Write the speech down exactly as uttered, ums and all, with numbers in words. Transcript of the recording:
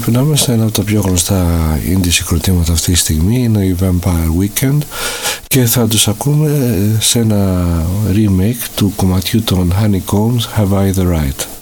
περνάμε σε ένα από τα πιο γνωστά indie συγκροτήματα αυτή τη στιγμή, είναι η Vampire Weekend, και θα τους ακούμε σε ένα remake του κομματιού των Honeycombs, Have I the Right.